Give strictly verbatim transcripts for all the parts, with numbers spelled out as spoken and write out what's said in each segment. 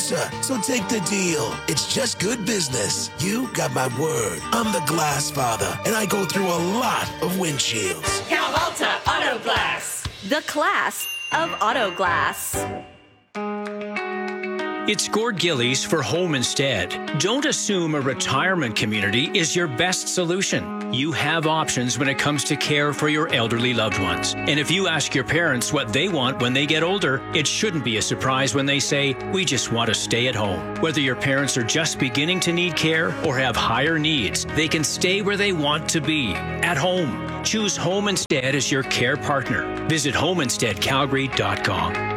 closer, so take the deal. It's just good business. You got my word. I'm the glass father, and I go through a lot of windshields. Cal Alta Auto Glass. The class of auto glass. It's Gord Gillies for Home Instead. Don't assume a retirement community is your best solution. You have options when it comes to care for your elderly loved ones. And if you ask your parents what they want when they get older, it shouldn't be a surprise when they say, we just want to stay at home. Whether your parents are just beginning to need care or have higher needs, they can stay where they want to be, at home. Choose Home Instead as your care partner. Visit home instead calgary dot com.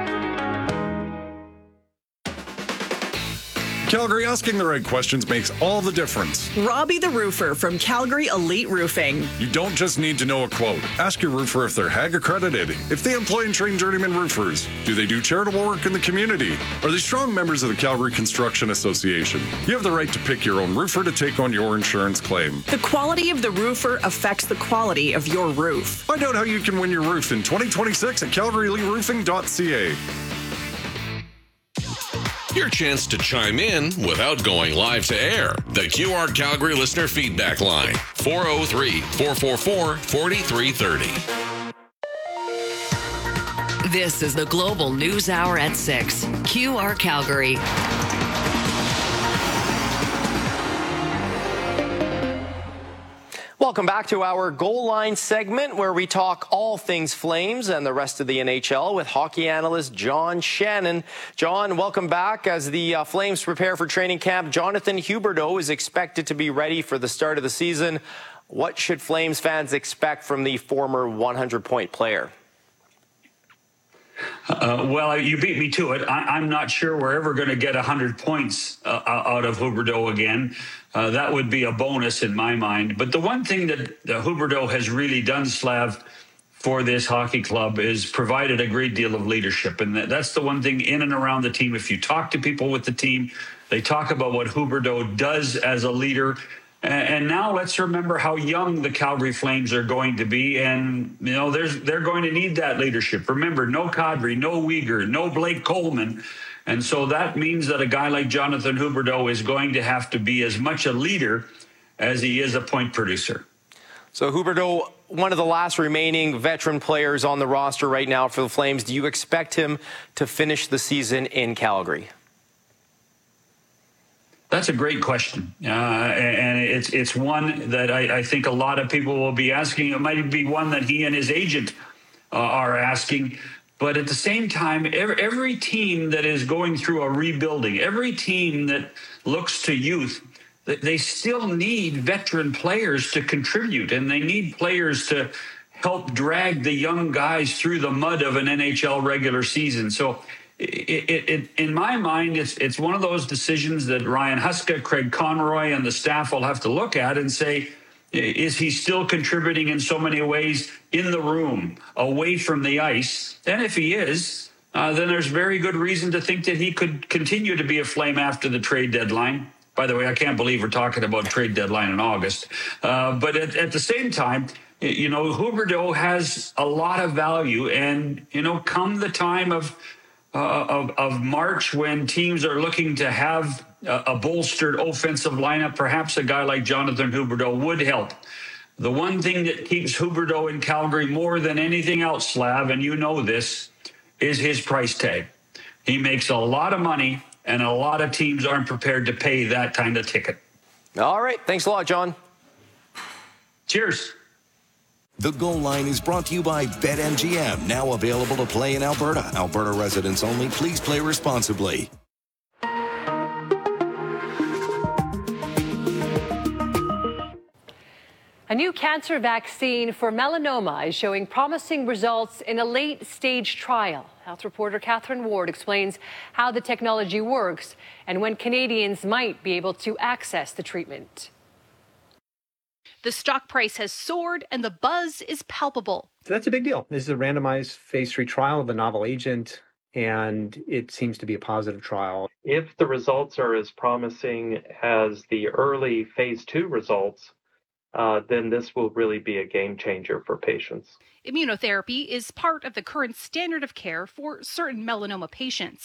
Calgary, asking the right questions makes all the difference. Robbie the Roofer from Calgary Elite Roofing. You don't just need to know a quote. Ask your roofer if they're H A G accredited, if they employ and train journeyman roofers. Do they do charitable work in the community? Are they strong members of the Calgary Construction Association? You have the right to pick your own roofer to take on your insurance claim. The quality of the roofer affects the quality of your roof. Find out how you can win your roof in twenty twenty-six at calgary elite roofing dot c a. Your chance to chime in without going live to air. The Q R Calgary Listener Feedback Line, four oh three, four four four, four three three oh. This is the Global News Hour at six. Q R Calgary. Welcome back to our Goal Line segment where we talk all things Flames and the rest of the N H L with hockey analyst John Shannon. John, welcome back. As the uh, Flames prepare for training camp, Jonathan Huberdeau is expected to be ready for the start of the season. What should Flames fans expect from the former hundred point player? Uh, well, you beat me to it. I, I'm not sure we're ever going to get one hundred points uh, out of Huberdeau again. Uh, that would be a bonus in my mind. But the one thing that uh, Huberdeau has really done, Slav, for this hockey club is provided a great deal of leadership. And that, that's the one thing in and around the team. If you talk to people with the team, they talk about what Huberdeau does as a leader. And now let's remember how young the Calgary Flames are going to be. And, you know, there's, they're going to need that leadership. Remember, no Kadri, no Uyghur, no Blake Coleman. And so that means that a guy like Jonathan Huberdeau is going to have to be as much a leader as he is a point producer. So Huberdeau, one of the last remaining veteran players on the roster right now for the Flames. Do you expect him to finish the season in Calgary? That's a great question, uh, and it's it's one that I, I think a lot of people will be asking. It might be one that he and his agent uh, are asking. But at the same time, every, every team that is going through a rebuilding, every team that looks to youth, they still need veteran players to contribute, and they need players to help drag the young guys through the mud of an N H L regular season. So It, it, it, in my mind, it's it's one of those decisions that Ryan Huska, Craig Conroy, and the staff will have to look at and say, is he still contributing in so many ways in the room, away from the ice? And if he is, uh, then there's very good reason to think that he could continue to be a Flame after the trade deadline. By the way, I can't believe we're talking about trade deadline in August. Uh, but at, at the same time, you know, Huberdeau has a lot of value. And, you know, come the time of Uh, of, of March, when teams are looking to have a, a bolstered offensive lineup, perhaps a guy like Jonathan Huberdeau would help. The one thing that keeps Huberdeau in Calgary more than anything else, Slav, and you know this, is his price tag. He makes a lot of money, and a lot of teams aren't prepared to pay that kind of ticket. All right. Thanks a lot, John. Cheers. The Goal Line is brought to you by BetMGM, now available to play in Alberta. Alberta residents only. Please play responsibly. A new cancer vaccine for melanoma is showing promising results in a late-stage trial. Health reporter Catherine Ward explains how the technology works and when Canadians might be able to access the treatment. The stock price has soared and the buzz is palpable. So that's a big deal. This is a randomized phase three trial of a novel agent, and it seems to be a positive trial. If the results are as promising as the early phase two results, uh, then this will really be a game changer for patients. Immunotherapy is part of the current standard of care for certain melanoma patients.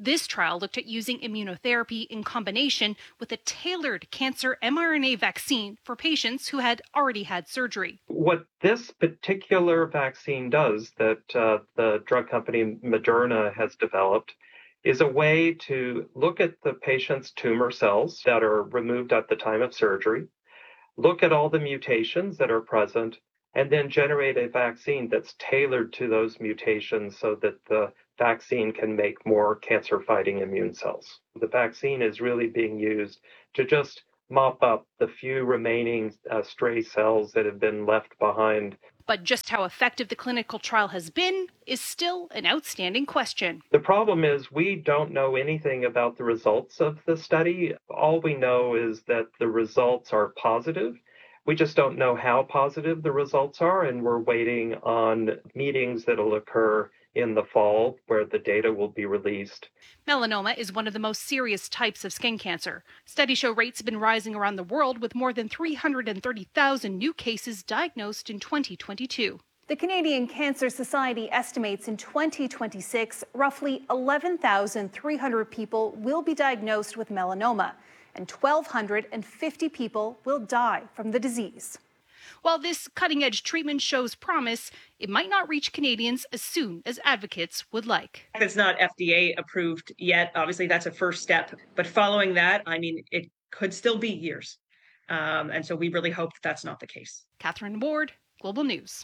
This trial looked at using immunotherapy in combination with a tailored cancer mRNA vaccine for patients who had already had surgery. What this particular vaccine does that uh, the drug company Moderna has developed is a way to look at the patient's tumor cells that are removed at the time of surgery, look at all the mutations that are present, and then generate a vaccine that's tailored to those mutations so that the vaccine can make more cancer-fighting immune cells. The vaccine is really being used to just mop up the few remaining uh, stray cells that have been left behind. But just how effective the clinical trial has been is still an outstanding question. The problem is we don't know anything about the results of the study. All we know is that the results are positive. We just don't know how positive the results are, and we're waiting on meetings that will occur in the fall where the data will be released. Melanoma is one of the most serious types of skin cancer. Studies show rates have been rising around the world, with more than three hundred thirty thousand new cases diagnosed in twenty twenty-two. The Canadian Cancer Society estimates in twenty twenty-six, roughly eleven thousand three hundred people will be diagnosed with melanoma, and one thousand two hundred fifty people will die from the disease. While this cutting-edge treatment shows promise, it might not reach Canadians as soon as advocates would like. It's not F D A approved yet. Obviously, that's a first step. But following that, I mean, it could still be years. Um, and so we really hope that that's not the case. Catherine Ward, Global News.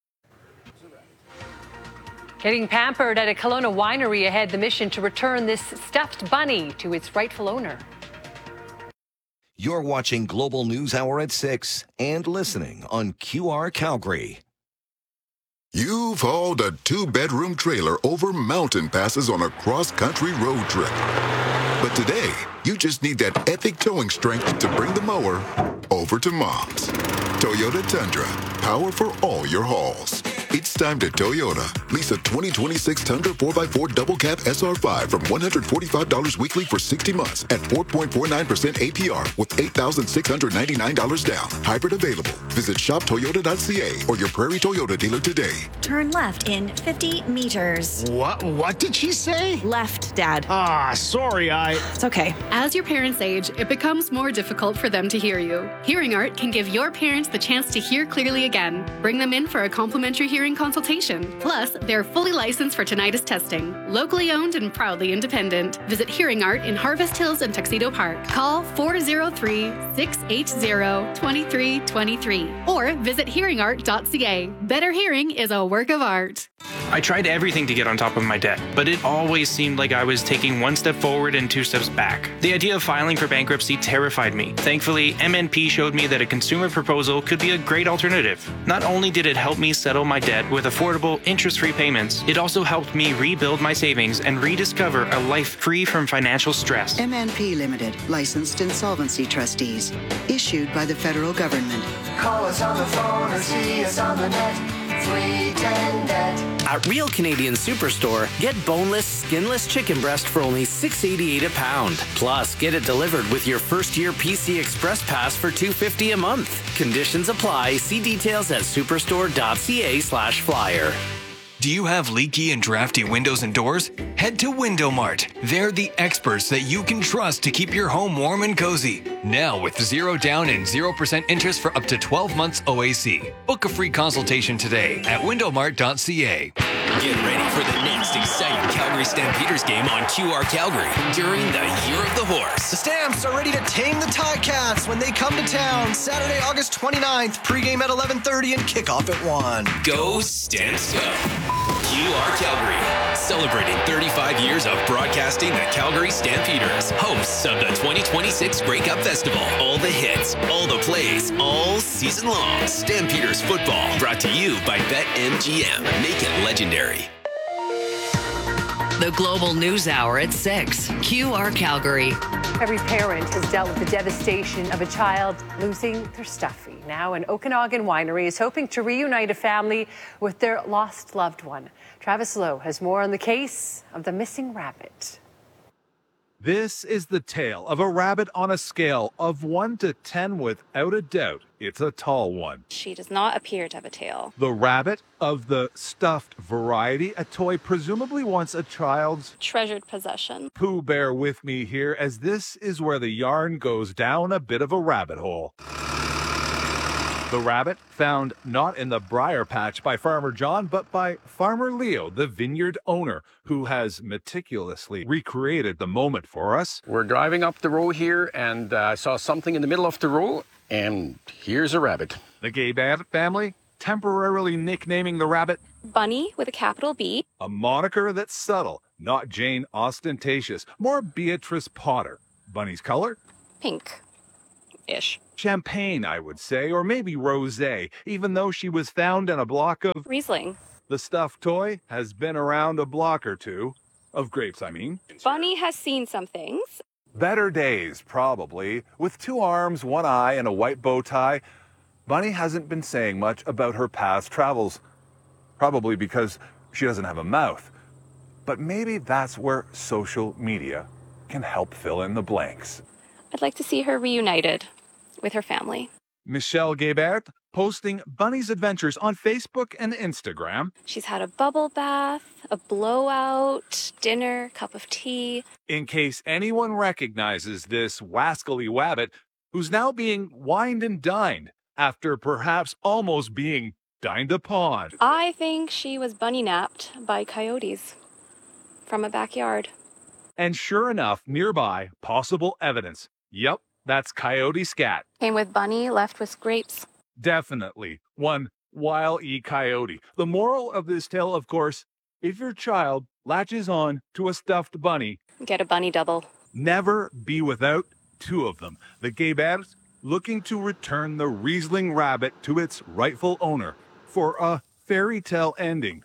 Getting pampered at a Kelowna winery ahead, the mission to return this stuffed bunny to its rightful owner. You're watching Global News Hour at six and listening on Q R Calgary. You've hauled a two-bedroom trailer over mountain passes on a cross-country road trip. But today, you just need that epic towing strength to bring the mower over to Mom's. Toyota Tundra, power for all your hauls. It's time to Toyota. Lease a twenty twenty-six Tundra four by four Double Cab S R five from one hundred forty-five dollars weekly for sixty months at four point four nine percent A P R with eight thousand six hundred ninety-nine dollars down. Hybrid available. Visit shop toyota dot c a or your Prairie Toyota dealer today. Turn left in fifty meters. What? What did she say? Left, Dad. Ah, sorry, I... It's okay. As your parents age, it becomes more difficult for them to hear you. Hearing Art can give your parents the chance to hear clearly again. Bring them in for a complimentary hearing consultation. Plus, they're fully licensed for tinnitus testing. Locally owned and proudly independent. Visit Hearing Art in Harvest Hills and Tuxedo Park. Call four oh three, six eight zero, two three two three or visit hearing art dot c a. Better hearing is a work of art. I tried everything to get on top of my debt, but it always seemed like I was taking one step forward and two steps back. The idea of filing for bankruptcy terrified me. Thankfully, M N P showed me that a consumer proposal could be a great alternative. Not only did it help me settle my debt with affordable, interest-free payments, it also helped me rebuild my savings and rediscover a life free from financial stress. M N P Limited, licensed insolvency trustees, issued by the federal government. Call us on the phone or see us on the net. three ten net. At Real Canadian Superstore, get boneless, skinless chicken breast for only six eighty-eight a pound. Plus, get it delivered with your first year P C Express Pass for two fifty a month. Conditions apply. See details at superstore dot c a slash flyer. Do you have leaky and drafty windows and doors? Head to Window Mart. They're the experts that you can trust to keep your home warm and cozy. Now with zero down and zero percent interest for up to twelve months O A C. Book a free consultation today at window mart dot c a. Get ready for the next exciting Calgary Stampeders game on Q R Calgary during the Year of the Horse. The Stamps are ready to tame the Ticats when they come to town Saturday, August twenty-ninth. Pregame at eleven thirty and kickoff at one. Go Stamps go! Q R Calgary, celebrating thirty-five years of broadcasting the Calgary Stampeders, hosts of the twenty twenty-six Grey Cup Festival. All the hits, all the plays, all season long. Stampeders football, brought to you by BetMGM. Make it legendary. The Global News Hour at six. Q R Calgary. Every parent has dealt with the devastation of a child losing their stuffy. Now, an Okanagan winery is hoping to reunite a family with their lost loved one. Travis Lowe has more on the case of the missing rabbit. This is the tale of a rabbit on a scale of one to ten without a doubt. It's a tall one. She does not appear to have a tail. The rabbit of the stuffed variety, a toy presumably once a child's treasured possession. Pooh, bear with me here, as this is where the yarn goes down a bit of a rabbit hole. The rabbit found not in the briar patch by Farmer John, but by Farmer Leo, the vineyard owner, who has meticulously recreated the moment for us. We're driving up the road here and I uh, saw something in the middle of the road, and here's a rabbit. The Guébert family temporarily nicknaming the rabbit Bunny with a capital B. A moniker that's subtle, not Jane ostentatious, more Beatrice Potter. Bunny's color? Pink-ish. Champagne, I would say, or maybe rosé, even though she was found in a block of Riesling. The stuffed toy has been around a block or two. Of grapes, I mean. Bunny has seen some things. Better days, probably. With two arms, one eye, and a white bow tie, Bunny hasn't been saying much about her past travels. Probably because she doesn't have a mouth. But maybe that's where social media can help fill in the blanks. I'd like to see her reunited with her family. Michelle Guébert posting Bunny's adventures on Facebook and Instagram. She's had a bubble bath, a blowout, dinner, cup of tea. In case anyone recognizes this wascally wabbit who's now being wined and dined after perhaps almost being dined upon. I think she was bunny napped by coyotes from a backyard. And sure enough, nearby, possible evidence. Yep. That's coyote scat. Came with bunny, left with grapes. Definitely. One Wile-E coyote. The moral of this tale, of course, if your child latches on to a stuffed bunny, get a bunny double. Never be without two of them. The Guéberts looking to return the Riesling rabbit to its rightful owner for a fairy tale ending.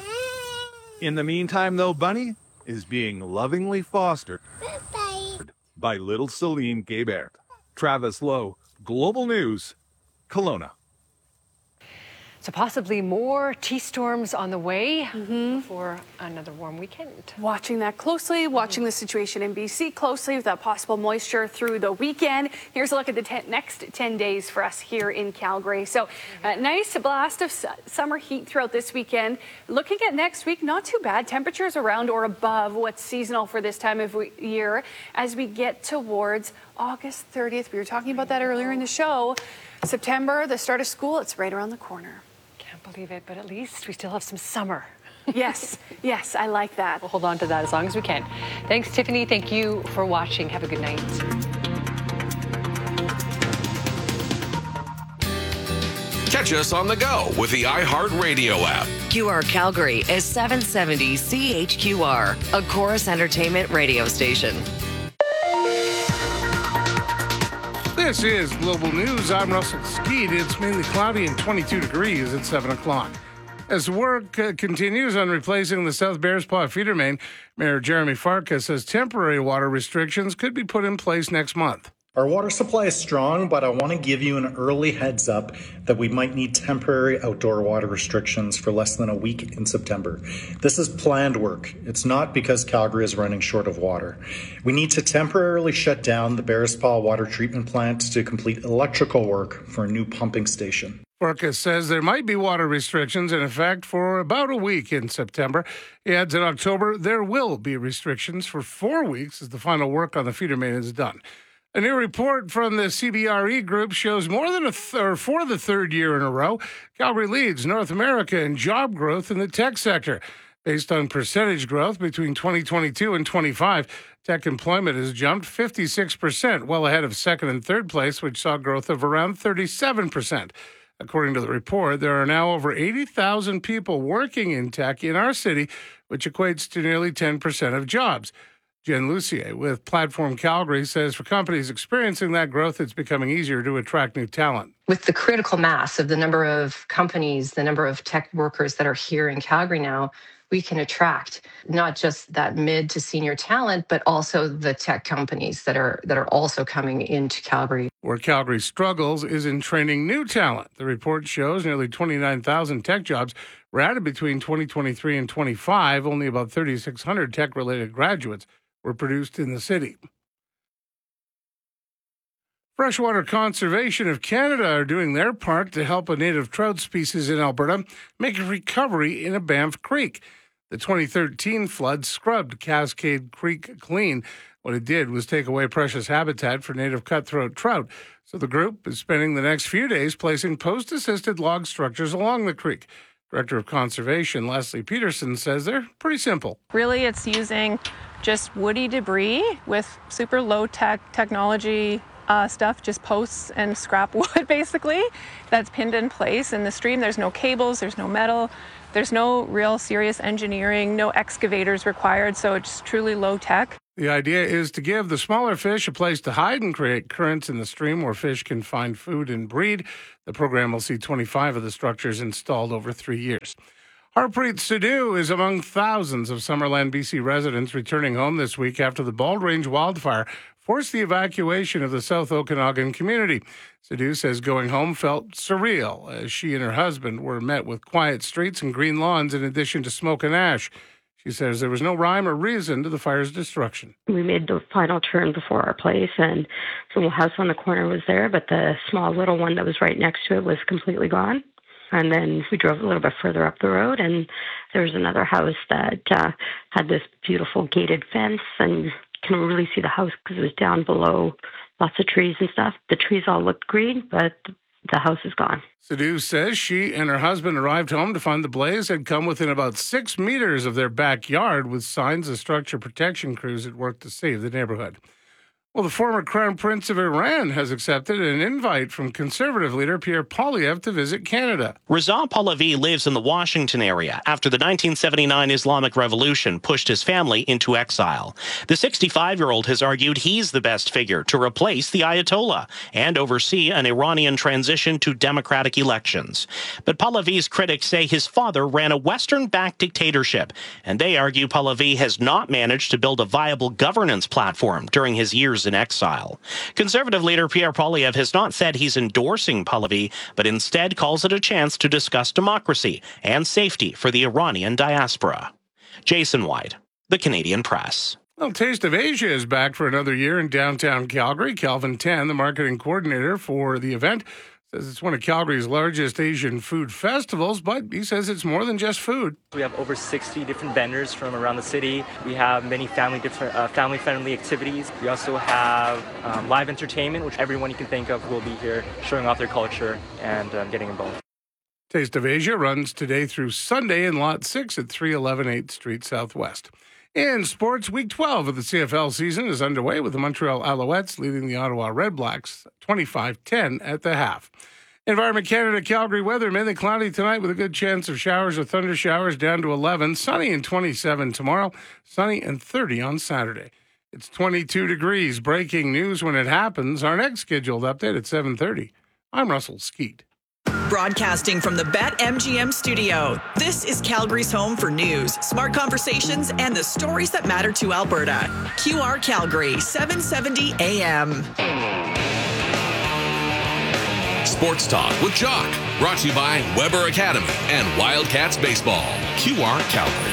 In the meantime, though, Bunny is being lovingly fostered by little Celine Guébert. Travis Lowe, Global News, Kelowna. So possibly more tea storms on the way mm-hmm. for another warm weekend. Watching that closely, watching the situation in B C closely with that possible moisture through the weekend. Here's a look at the ten, next ten days for us here in Calgary. So a nice blast of su- summer heat throughout this weekend. Looking at next week, not too bad. Temperatures around or above what's seasonal for this time of year as we get towards August thirtieth. We were talking about that earlier in the show. September, the start of school, it's right around the corner. Can't believe it, but at least we still have some summer. Yes, yes, I like that. We'll hold on to that as long as we can. Thanks, Tiffany. Thank you for watching. Have a good night. Catch us on the go with the iHeartRadio app. Q R Calgary is seven seventy C H Q R, a Chorus Entertainment radio station. This is Global News. I'm Russell Skeet. It's mainly cloudy and twenty-two degrees at seven o'clock. As work uh, continues on replacing the South Bearspaw feeder main, Mayor Jeremy Farkas says temporary water restrictions could be put in place next month. Our water supply is strong, but I want to give you an early heads up that we might need temporary outdoor water restrictions for less than a week in September. This is planned work. It's not because Calgary is running short of water. We need to temporarily shut down the Bearspaw water treatment plant to complete electrical work for a new pumping station. Farkas says there might be water restrictions in effect for about a week in September. He adds in October there will be restrictions for four weeks as the final work on the feeder main is done. A new report from the C B R E Group shows more than a third, for the third year in a row, Calgary leads North America in job growth in the tech sector. Based on percentage growth between twenty twenty-two and twenty-five, tech employment has jumped fifty-six percent, well ahead of second and third place, which saw growth of around thirty-seven percent. According to the report, there are now over eighty thousand people working in tech in our city, which equates to nearly ten percent of jobs. Jen Lucier with Platform Calgary says for companies experiencing that growth, it's becoming easier to attract new talent. With the critical mass of the number of companies, the number of tech workers that are here in Calgary now, we can attract not just that mid to senior talent, but also the tech companies that are that are also coming into Calgary. Where Calgary struggles is in training new talent. The report shows nearly twenty-nine thousand tech jobs were added between twenty twenty-three and twenty-five, only about thirty-six hundred tech-related graduates were produced in the city. Freshwater Conservation of Canada are doing their part to help a native trout species in Alberta make a recovery in a Banff Creek. The twenty thirteen flood scrubbed Cascade Creek clean. What it did was take away precious habitat for native cutthroat trout. So the group is spending the next few days placing post-assisted log structures along the creek. Director of Conservation Leslie Peterson says they're pretty simple. Really, it's using just woody debris with super low-tech technology uh, stuff, just posts and scrap wood, basically, that's pinned in place in the stream. There's no cables, there's no metal, there's no real serious engineering, no excavators required, so it's truly low-tech. The idea is to give the smaller fish a place to hide and create currents in the stream where fish can find food and breed. The program will see twenty-five of the structures installed over three years. Harpreet Sidhu is among thousands of Summerland, B C residents returning home this week after the Bald Range wildfire forced the evacuation of the South Okanagan community. Sidhu says going home felt surreal as she and her husband were met with quiet streets and green lawns in addition to smoke and ash. She says there was no rhyme or reason to the fire's destruction. We made the final turn before our place, and the little house on the corner was there, but the small little one that was right next to it was completely gone. And then we drove a little bit further up the road, and there was another house that uh, had this beautiful gated fence, and you can really see the house because it was down below lots of trees and stuff. The trees all looked green, but the house is gone. Sidhu says she and her husband arrived home to find the blaze had come within about six meters of their backyard, with signs of structure protection crews at work to save the neighborhood. Well, the former Crown Prince of Iran has accepted an invite from Conservative leader Pierre Poilievre to visit Canada. Reza Pahlavi lives in the Washington area after the nineteen seventy-nine Islamic Revolution pushed his family into exile. The sixty-five-year-old has argued he's the best figure to replace the Ayatollah and oversee an Iranian transition to democratic elections. But Pahlavi's critics say his father ran a Western-backed dictatorship, and they argue Pahlavi has not managed to build a viable governance platform during his years in exile. Conservative leader Pierre Poilievre has not said he's endorsing Pahlavi, but instead calls it a chance to discuss democracy and safety for the Iranian diaspora. Jason White, The Canadian Press. Well, Taste of Asia is back for another year in downtown Calgary. Calvin Tan, the marketing coordinator for the event, says it's one of Calgary's largest Asian food festivals, but he says it's more than just food. We have over sixty different vendors from around the city. We have many family different uh, family-friendly activities. We also have um, live entertainment, which everyone you can think of will be here showing off their culture and um, getting involved. Taste of Asia runs today through Sunday in Lot six at three eleven eighth Street Southwest. In sports, Week twelve of the C F L season is underway with the Montreal Alouettes leading the Ottawa Redblacks twenty-five ten at the half. Environment Canada Calgary weather, mainly cloudy tonight with a good chance of showers or thunder showers down to eleven. Sunny and twenty-seven tomorrow, sunny and thirty on Saturday. It's twenty-two degrees. Breaking news when it happens. Our next scheduled update at seven thirty. I'm Russell Skeet. Broadcasting from the BetMGM studio, this is Calgary's home for news, smart conversations, and the stories that matter to Alberta. Q R Calgary, seven seventy A M. Sports Talk with Jock, brought to you by Weber Academy and Wildcats Baseball. Q R Calgary.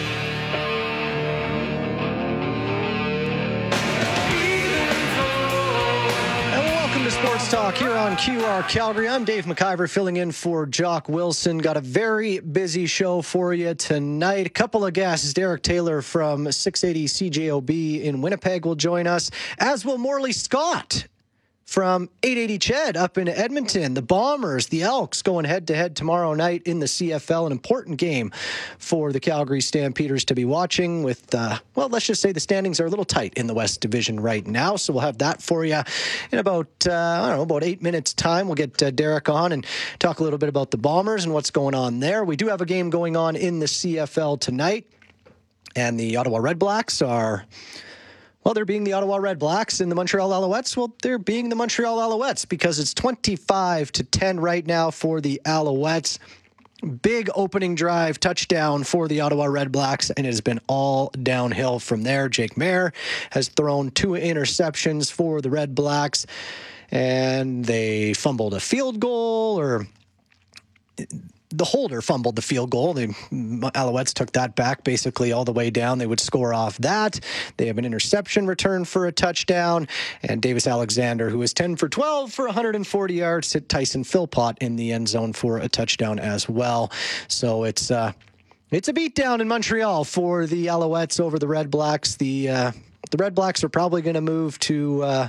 Sports Talk here on Q R Calgary. I'm Dave McIver filling in for Jock Wilson. Got a very busy show for you tonight. A couple of guests. Derek Taylor from six eighty C J O B in Winnipeg will join us, as will Morley Scott from eight eighty C H E D up in Edmonton. The Bombers, the Elks, going head-to-head tomorrow night in the C F L. An important game for the Calgary Stampeders to be watching with, uh, well, let's just say the standings are a little tight in the West Division right now. So we'll have that for you in about, uh, I don't know, about eight minutes' time. We'll get uh, Derek on and talk a little bit about the Bombers and what's going on there. We do have a game going on in the C F L tonight. And the Ottawa Redblacks are... Well, they're being the Ottawa Redblacks, and the Montreal Alouettes, well, they're being the Montreal Alouettes because it's twenty-five to ten right now for the Alouettes. Big opening drive touchdown for the Ottawa Redblacks, and it has been all downhill from there. Jake Mayer has thrown two interceptions for the Redblacks, and they fumbled a field goal, or the holder fumbled the field goal. The Alouettes took that back basically all the way down. They would score off that. They have an interception return for a touchdown. And Davis Alexander, who is ten for twelve for one hundred forty yards, hit Tyson Philpott in the end zone for a touchdown as well. So it's uh, it's a beatdown in Montreal for the Alouettes over the Red Blacks. The, uh, the Red Blacks are probably going to move to... Uh,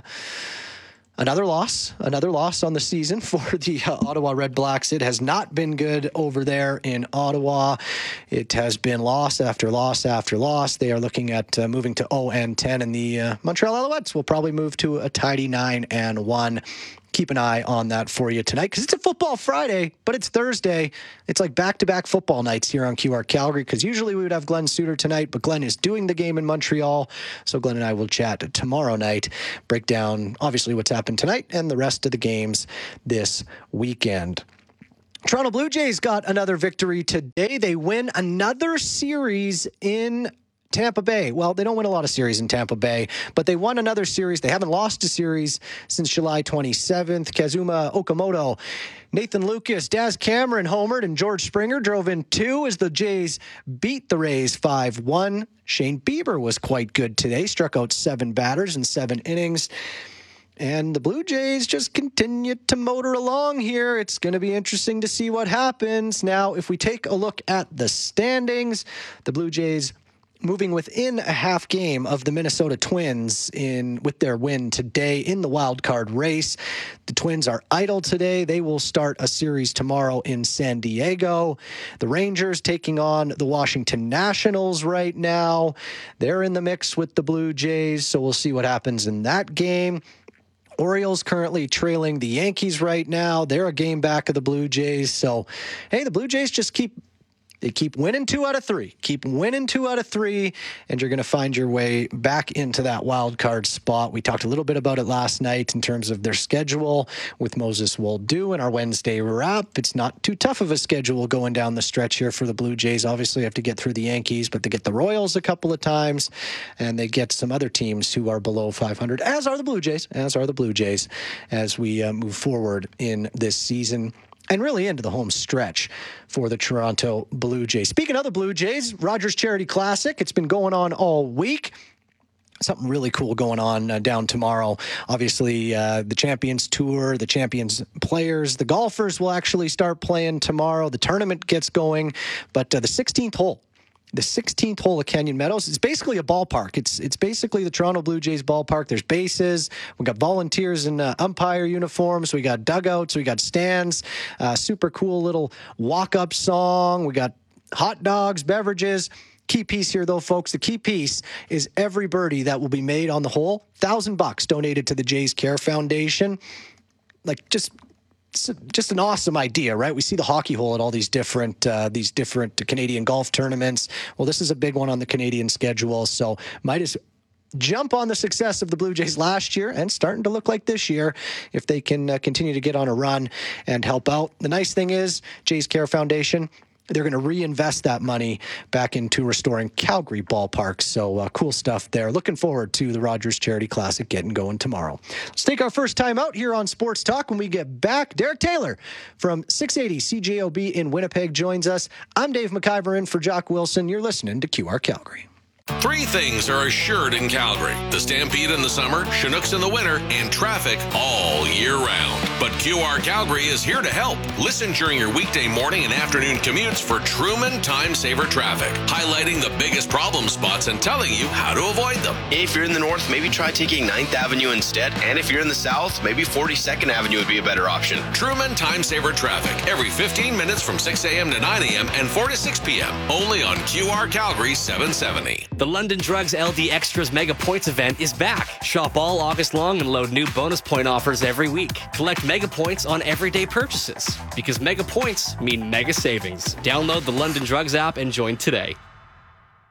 Another loss, another loss on the season for the uh, Ottawa Red Blacks. It has not been good over there in Ottawa. It has been loss after loss after loss. They are looking at uh, moving to oh and ten, and the uh, Montreal Alouettes will probably move to a tidy nine and one. Keep an eye on that for you tonight because it's a football Friday, but it's Thursday. It's like back-to-back football nights here on Q R Calgary because usually we would have Glenn Suter tonight, but Glenn is doing the game in Montreal. So Glenn and I will chat tomorrow night, break down obviously what's happened tonight and the rest of the games this weekend. Toronto Blue Jays got another victory today. They win another series in Tampa Bay. Well, they don't win a lot of series in Tampa Bay, but they won another series. They haven't lost a series since July twenty-seventh. Kazuma Okamoto, Nathan Lucas, Daz Cameron homered, and George Springer drove in two as the Jays beat the Rays five one. Shane Bieber was quite good today, struck out seven batters in seven innings. And the Blue Jays just continue to motor along here. It's going to be interesting to see what happens. Now, if we take a look at the standings, the Blue Jays moving within a half game of the Minnesota Twins in with their win today in the wild card race. The Twins are idle today. They will start a series tomorrow in San Diego. The Rangers taking on the Washington Nationals right now. They're in the mix with the Blue Jays, so we'll see what happens in that game. Orioles currently trailing the Yankees right now. They're a game back of the Blue Jays. So, hey, the Blue Jays just keep They keep winning two out of three. Keep winning two out of three, and you're going to find your way back into that wild card spot. We talked a little bit about it last night in terms of their schedule with Moses Waldo in our Wednesday wrap. It's not too tough of a schedule going down the stretch here for the Blue Jays. Obviously, they have to get through the Yankees, but they get the Royals a couple of times, and they get some other teams who are below five hundred, as are the Blue Jays, as are the Blue Jays, as we uh, move forward in this season. And really into the home stretch for the Toronto Blue Jays. Speaking of the Blue Jays, Rogers Charity Classic. It's been going on all week. Something really cool going on uh, down tomorrow. Obviously, uh, the Champions Tour, the Champions players, the golfers will actually start playing tomorrow. The tournament gets going. But uh, the sixteenth hole. The sixteenth hole of Canyon Meadows is basically a ballpark. It's it's basically the Toronto Blue Jays ballpark. There's bases. We got volunteers in uh, umpire uniforms. We got dugouts. We got stands. Uh, super cool little walk-up song. We got hot dogs, beverages. Key piece here, though, folks. The key piece is every birdie that will be made on the hole. Thousand bucks donated to the Jays Care Foundation. Like just. It's just an awesome idea, right? We see the hockey hole at all these different uh, these different Canadian golf tournaments. Well, this is a big one on the Canadian schedule, so might as jump on the success of the Blue Jays last year and starting to look like this year if they can uh, continue to get on a run and help out. The nice thing is, Jays Care Foundation, they're going to reinvest that money back into restoring Calgary ballparks. So uh, cool stuff there. Looking forward to the Rogers Charity Classic getting going tomorrow. Let's take our first time out here on Sports Talk. When we get back, Derek Taylor from six eighty C J O B in Winnipeg joins us. I'm Dave McIver in for Jock Wilson. You're listening to Q R Calgary. Three things are assured in Calgary: the Stampede in the summer, Chinooks in the winter, and traffic all year round. But Q R Calgary is here to help. Listen during your weekday morning and afternoon commutes for Truman Time Saver Traffic, highlighting the biggest problem spots and telling you how to avoid them. If you're in the north, maybe try taking ninth Avenue instead. And if you're in the south, maybe forty-second Avenue would be a better option. Truman Time Saver Traffic, every fifteen minutes from six a.m. to nine a.m. and four to six p.m. Only on Q R Calgary seven seventy. The London Drugs L D Extras Mega Points event is back. Shop all August long and load new bonus point offers every week. Collect Mega Points on everyday purchases, because Mega Points mean mega savings. Download the London Drugs app and join today.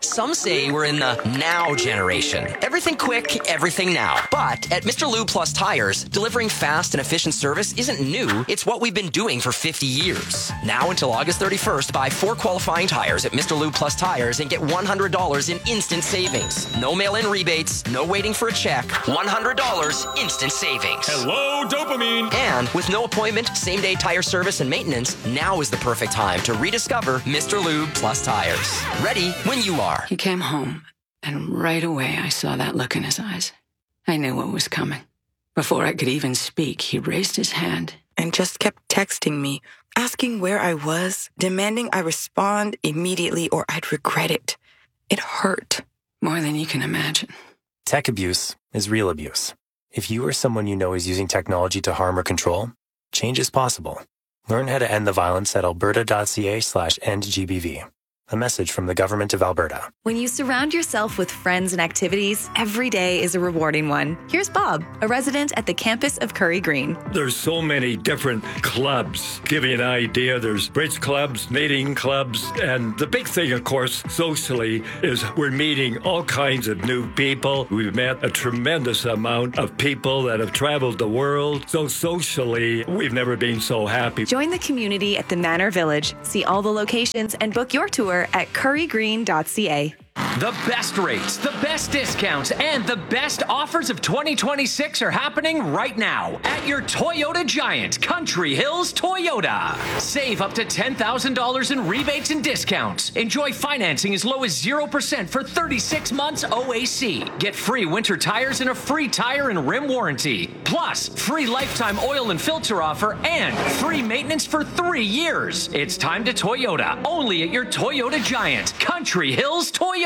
Some say we're in the now generation. Everything quick, everything now. But at Mister Lube Plus Tires, delivering fast and efficient service isn't new. It's what we've been doing for fifty years. Now until August thirty-first, buy four qualifying tires at Mister Lube Plus Tires and get one hundred dollars in instant savings. No mail-in rebates, no waiting for a check. one hundred dollars instant savings. Hello, dopamine. And with no appointment, same-day tire service and maintenance, now is the perfect time to rediscover Mister Lube Plus Tires. Ready when you are. He came home, and right away I saw that look in his eyes. I knew what was coming. Before I could even speak, he raised his hand and just kept texting me, asking where I was, demanding I respond immediately or I'd regret it. It hurt. More than you can imagine. Tech abuse is real abuse. If you or someone you know is using technology to harm or control, change is possible. Learn how to end the violence at alberta.ca slash endgbv. A message from the Government of Alberta. When you surround yourself with friends and activities, every day is a rewarding one. Here's Bob, a resident at the campus of Curry Green. There's so many different clubs. Give you an idea, there's bridge clubs, mating clubs, and the big thing, of course, socially, is we're meeting all kinds of new people. We've met a tremendous amount of people that have traveled the world. So socially, we've never been so happy. Join the community at the Manor Village. See all the locations and book your tour at curry green dot c a. The best rates, the best discounts, and the best offers of twenty twenty-six are happening right now at your Toyota Giant, Country Hills Toyota. Save up to ten thousand dollars in rebates and discounts. Enjoy financing as low as zero percent for thirty-six months O A C. Get free winter tires and a free tire and rim warranty. Plus, free lifetime oil and filter offer and free maintenance for three years. It's time to Toyota, only at your Toyota Giant, Country Hills Toyota.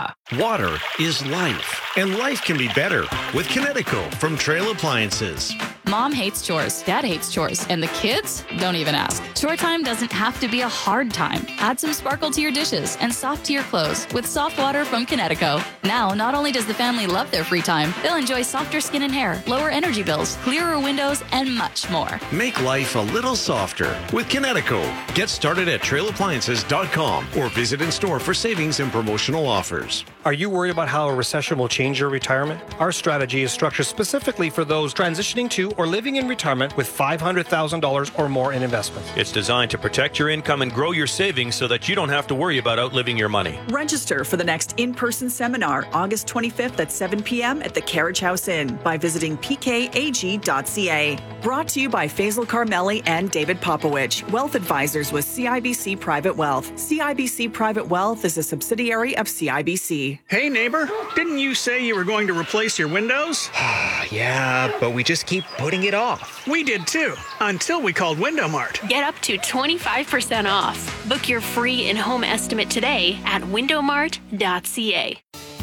Water is life, and life can be better with Kinetico from Trail Appliances. Mom hates chores, Dad hates chores, and the kids don't even ask. Chore time doesn't have to be a hard time. Add some sparkle to your dishes and soft to your clothes with soft water from Kinetico. Now, not only does the family love their free time, they'll enjoy softer skin and hair, lower energy bills, clearer windows, and much more. Make life a little softer with Kinetico. Get started at trail appliances dot com or visit in store for savings and promotional offers. Are you worried about how a recession will change your retirement? Our strategy is structured specifically for those transitioning to or living in retirement with five hundred thousand dollars or more in investments. It's designed to protect your income and grow your savings so that you don't have to worry about outliving your money. Register for the next in-person seminar August twenty-fifth at seven p.m. at the Carriage House Inn by visiting p k a g dot c a. Brought to you by Faisal Carmeli and David Popowich, Wealth Advisors with C I B C Private Wealth. C I B C Private Wealth is a subsidiary of C I B C. Hey neighbor, didn't you say you were going to replace your windows? Yeah, but we just keep putting it off. We did too, until we called Window Mart. Get up to twenty-five percent off. Book your free in-home estimate today at window mart dot c a.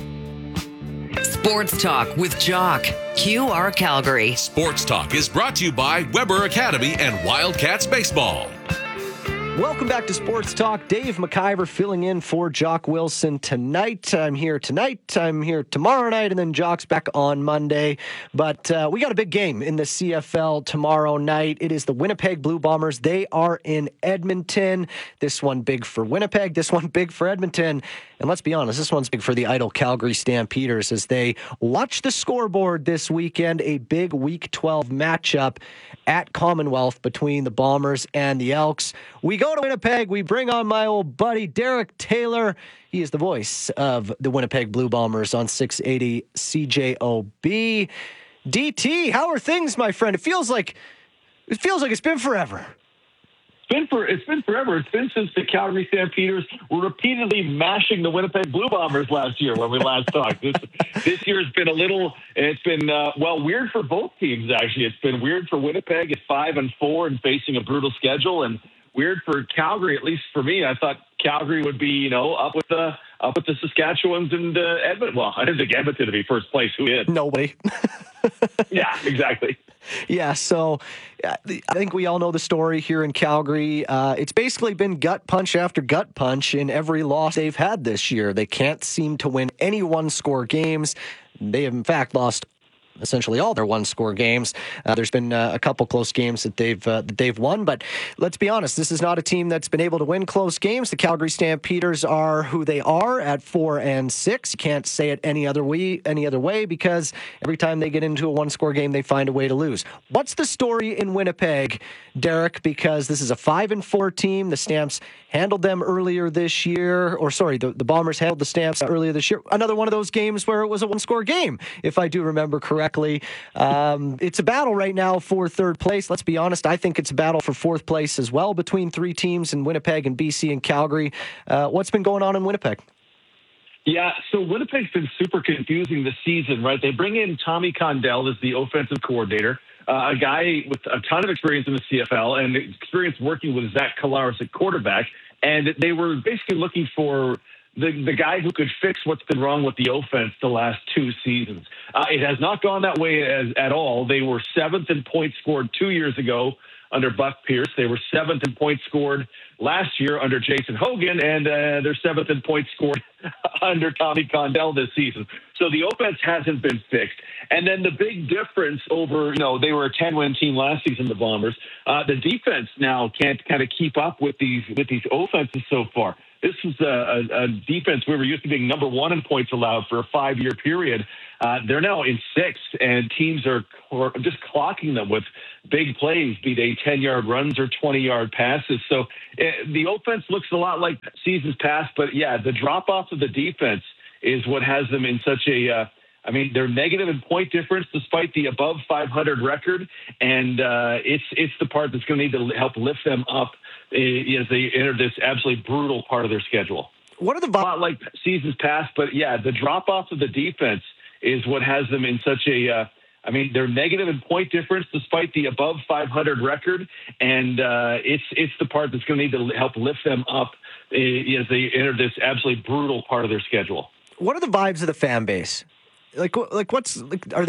Sports Talk with Jock, Q R Calgary. Sports Talk is brought to you by Weber Academy and Wildcats Baseball. Welcome back to Sports Talk. Dave McIver filling in for Jock Wilson tonight. I'm here tonight. I'm here tomorrow night, and then Jock's back on Monday. But uh, we got a big game in the C F L tomorrow night. It is the Winnipeg Blue Bombers. They are in Edmonton. This one big for Winnipeg. This one big for Edmonton. And let's be honest, this one's big for the idle Calgary Stampeders as they watch the scoreboard this weekend. A big Week twelve matchup at Commonwealth between the Bombers and the Elks. We go to Winnipeg. We bring on my old buddy, Derek Taylor. He is the voice of the Winnipeg Blue Bombers on six eighty C J O B. D T, how are things, my friend? It feels like it feels like it's been forever. Been for, it's been forever. It's been since the Calgary Stampeders were repeatedly mashing the Winnipeg Blue Bombers last year when we last talked. This, this year has been a little, it's been, uh, well, weird for both teams, actually. It's been weird for Winnipeg at five and four and facing a brutal schedule, and weird for Calgary, at least for me. I thought Calgary would be, you know, up with the up with the Saskatchewans and uh, Edmonton. Well, I didn't think Edmonton to be first place. Who is? Nobody. Yeah, exactly. Yeah, so uh, I think we all know the story here in Calgary. Uh, it's basically been gut punch after gut punch in every loss they've had this year. They can't seem to win any one-score games. They have, in fact, lost essentially all their one-score games. Uh, there's been uh, a couple close games that they've uh, that they've won, but let's be honest, this is not a team that's been able to win close games. The Calgary Stampeders are who they are at four and six. You can't say it any other way, any other way, because every time they get into a one-score game, they find a way to lose. What's the story in Winnipeg, Derek? Because this is a five and four team. The Stamps handled them earlier this year, or sorry, the, the Bombers handled the Stamps earlier this year. Another one of those games where it was a one-score game, if I do remember correctly. Um, it's a battle right now for third place. Let's be honest, I think it's a battle for fourth place as well between three teams in Winnipeg and B C and Calgary. Uh, what's been going on in Winnipeg? Yeah, so Winnipeg's been super confusing this season, right? They bring in Tommy Condell as the offensive coordinator, uh, a guy with a ton of experience in the C F L and experience working with Zach Collaros at quarterback. And they were basically looking for the, the guy who could fix what's been wrong with the offense the last two seasons. Uh, it has not gone that way as, at all. They were seventh in points scored two years ago under Buck Pierce. They were seventh in points scored last year under Jason Hogan, and uh, they're seventh in points scored under Tommy Condell this season. So the offense hasn't been fixed. And then the big difference over, you know, they were a ten-win team last season, the Bombers. Uh, the defense now can't kind of keep up with these with these offenses so far. This was a, a, a defense we were used to being number one in points allowed for a five-year period. Uh, they're now in sixth, and teams are, are just clocking them with big plays, be they ten-yard runs or twenty-yard passes. So uh, the offense looks a lot like seasons past, but, yeah, the drop-off of the defense is what has them in such a uh, – I mean, they're negative in point difference despite the above five hundred record, and uh, it's it's the part that's going to need to help lift them up uh, as they enter this absolutely brutal part of their schedule. What are the vi- not like seasons past, but yeah, the drop off of the defense is what has them in such a. Uh, I mean, they're negative in point difference despite the above five hundred record, and uh, it's it's the part that's going to need to help lift them up uh, as they enter this absolutely brutal part of their schedule. What are the vibes of the fan base? Like, like what's like, are they